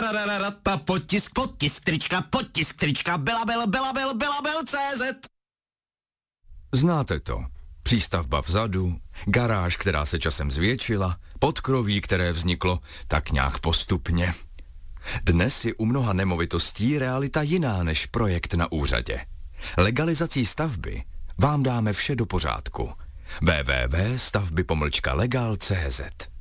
Potisk trička, Belabel.cz. Znáte to. Přístavba vzadu, garáž, která se časem zvětšila, podkroví, které vzniklo tak nějak postupně. Dnes je u mnoha nemovitostí realita jiná než projekt na úřadě. Legalizací stavby vám dáme vše do pořádku. www.stavby-legal.cz